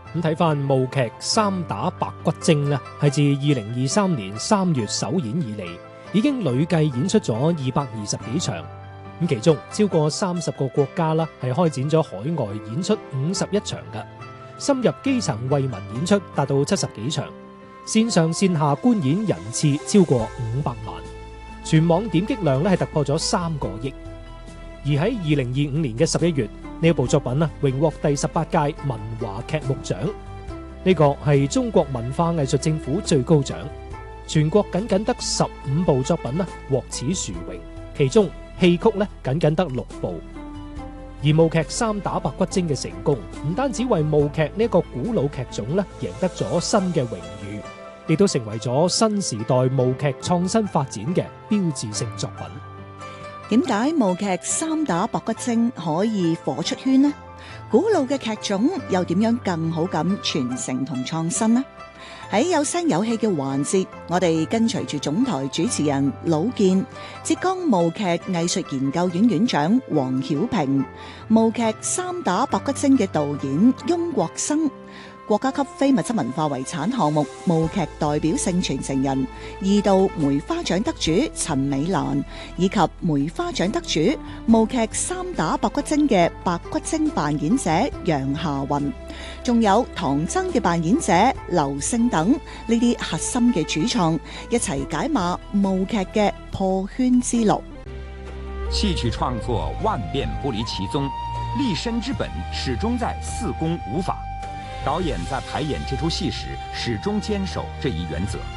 咁睇翻舞劇《三打白骨精》咧，係自2023年3月首演以嚟，已經累計演出咗220幾場。咁其中超過30個國家啦，係開展咗海外演出51場嘅，深入基層惠民演出達到70幾場，線上線下觀演人次超過500萬，全網點擊量咧係突破咗3個億。而喺2025年嘅11月，呢一部作品啊榮獲第18屆文華劇目獎，呢個係中國文化藝術政府最高獎，全國僅僅得15部作品啦獲此殊榮，其中戲曲咧僅僅得6部。而舞劇《三打白骨精》嘅成功，唔單止為舞劇呢一個古老劇種咧贏得咗新嘅榮譽，亦都成為咗新時代舞劇創新發展嘅標誌性作品。 點解舞劇《三打白骨精》可以火出圈呢？古老嘅劇種又點樣更好咁傳承同創新呢？喺有聲有戲嘅環節，我哋跟隨住總台主持人魯健、浙江舞劇藝術研究院院長黃曉平、舞劇《三打白骨精》嘅導演翁國生、國家級非物質文化遺產項目舞劇代表性傳承人2度梅花獎得主陳美蘭，以及梅花獎得主舞劇《三打白骨精》嘅白骨精扮演者楊夏雲，仲有唐僧嘅扮演者劉勝等呢啲核心嘅主創，一齊解碼舞劇嘅破圈之路。 戲曲創作萬變不離其宗，立身之本始終在四功五法。導演在排演這出戲時，始終堅守這一原則。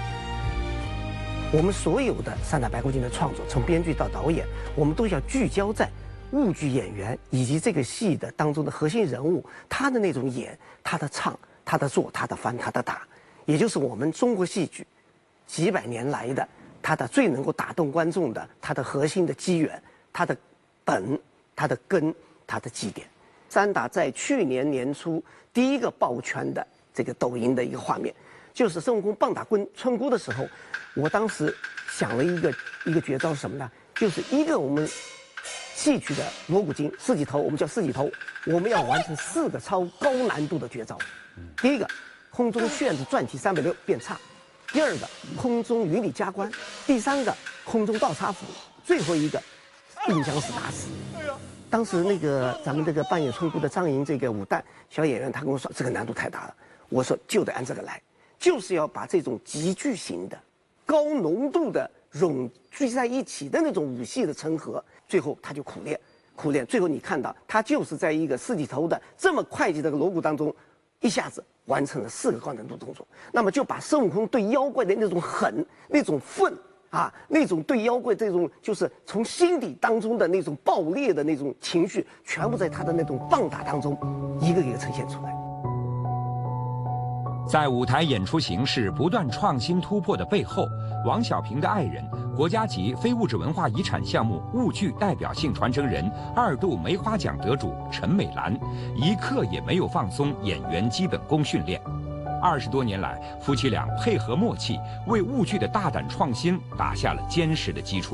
我們所有的《三打白骨精》的創作，從編劇到導演，我們都要聚焦在舞劇演員以及這個戲的當中的核心人物，他的那種演、他的唱、他的做、他的翻、他的打，也就是我們中國戲劇幾百年來的他的最能夠打動觀眾的他的核心的機緣、他的本、他的根、他的基點。三打在去年年初第一個爆圈的這個抖音的一個畫面，就是孫悟空棒打村姑的時候，我當時想了一個絕招是什麼呢？就是一個我們戲曲的鑼鼓經四季頭，我們叫四季頭，我們要完成4個超高難度的絕招。第一個，空中旋子轉體360變叉；第二個，空中雲裏加官；第三個，空中倒插斧；最後一個，并將死打死。當時那個咱們這個扮演村姑的張瑩這個武旦小演員，他跟我說這個難度太大了，我說就得按這個來，就是要把這種極具型的、高濃度的融聚在一起的那種武戲的成合，最後他就苦練，最後你看到他就是在一個四季頭的這麼快捷的鑼鼓當中，一下子完成了4個高難度動作，那麼就把孫悟空對妖怪的那種狠、那種憤啊，那種對妖怪這種就是從心底當中的那種爆裂的那種情緒，全部在他的那種棒打當中一個一個呈現出來。 在舞台演出形式不斷創新突破的背後，王小平的愛人、國家級非物質文化遺產項目舞劇代表性傳承人2度梅花獎得主陳美蘭，一刻也沒有放鬆演員基本功訓練。20多年來，夫妻倆配合默契，為舞劇的大膽創新打下了堅實的基礎。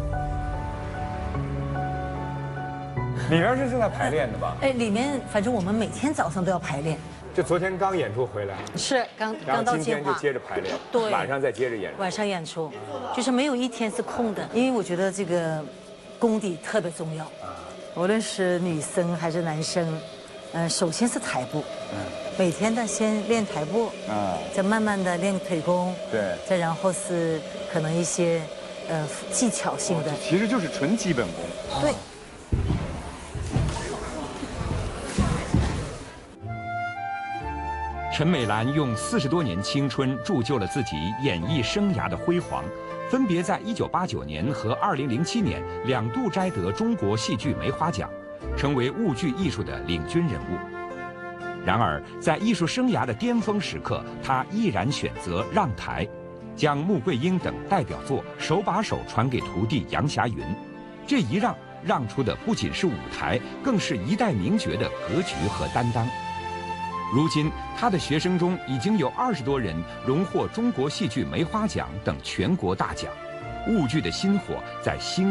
里面是正在排練的吧？ 哎，裡面反正我們每天早上都要排練。 就昨天剛演出回來， 是剛到今天就接着排練， 對， 晚上再接着演出。 晚上演出，就是沒有一天是空的，因為我覺得這個功底特別重要，無論是女生還是男生，首先是台步，每天的先練台步，再慢慢的練腿功， 對， 再然後是可能一些技巧性的， 其實就是純基本功。 對。 陳美蘭用40多年青春鑄就了自己演藝生涯的輝煌，分別在1989年和2007年2度摘得中國戲劇梅花獎，成為舞劇藝術的領軍人物。然而，在藝術生涯的巔峰時刻，他毅然選擇讓台，將穆桂英等代表作手把手傳給徒弟楊霞雲。這一讓出的不僅是舞台，更是一代名角的格局和擔當。如今，他的學生中已經有20多人榮獲中國戲劇梅花獎等全國大獎，舞劇的薪火在興